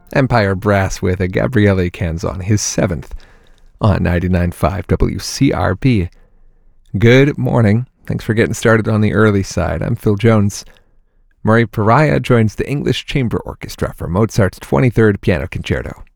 Empire Brass with a Gabriele Canzon, his 7th on 99.5 WCRB. Good morning. Thanks for getting started on the early side. I'm Phil Jones. Murray Pariah joins the English Chamber Orchestra for Mozart's 23rd Piano Concerto.